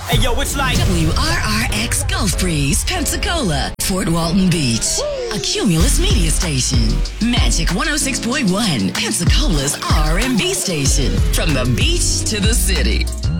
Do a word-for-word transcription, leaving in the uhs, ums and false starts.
Hey yo, it's like W R R X Gulf Breeze, Pensacola, Fort Walton Beach. A Cumulus media station. Magic one oh six point one, Pensacola's R and B station. From the beach to the city.